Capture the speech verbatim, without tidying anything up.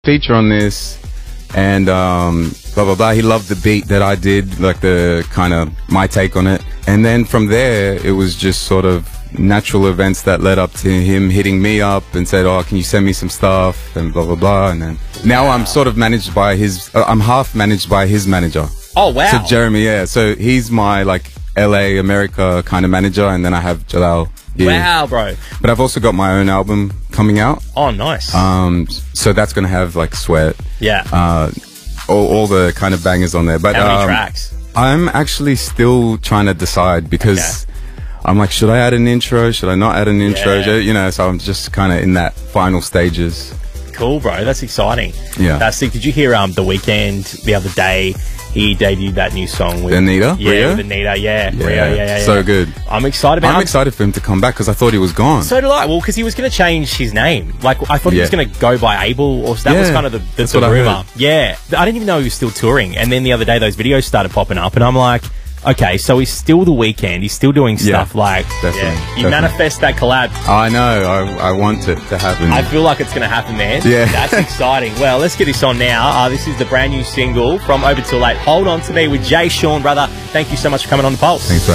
feature on this, and um, blah blah blah. He loved the beat that I did, like the kind of my take on it. And then from there, it was just sort of natural events that led up to him hitting me up and said, "Oh, can you send me some stuff?" and blah blah blah. And then now wow. I'm sort of managed by his. Uh, I'm half managed by his manager. Oh wow! So Jeremy, yeah. So he's my like L A America kind of manager, and then I have Jalal. Here. Wow, bro. But I've also got my own album coming out. Oh, nice. Um, so that's going to have like Sweat. Yeah. Uh, all, all the kind of bangers on there. But how many um, tracks? I'm actually still trying to decide because okay. I'm like, should I add an intro? Should I not add an intro? Yeah. You know, so I'm just kind of in that final stages. Cool, bro. That's exciting. Yeah. That's sick. Did you hear um The Weeknd the other day? He debuted that new song with Anita. Yeah, Rio? with Anita. Yeah, Yeah, Rio. Yeah, yeah, yeah. so good. I'm excited about. I'm I'm excited for him to come back because I thought he was gone. So did I. Well, because he was going to change his name. Like I thought he Yeah. was going to go by Abel, or that Yeah, was kind of the, the, that's the what I rumor. heard. Yeah, I didn't even know he was still touring. And then the other day, those videos started popping up, and I'm like, okay, so he's still The Weeknd. He's still doing stuff Yeah, like definitely, yeah. You definitely. manifest that collab. I know. I, I want it to happen. I feel like it's going to happen, man. Yeah. That's exciting. Well, let's get this on now. Uh, this is the brand new single from Over Till Late. Hold On To Me with Jay Sean, brother. Thank you so much for coming on The Pulse. Thanks,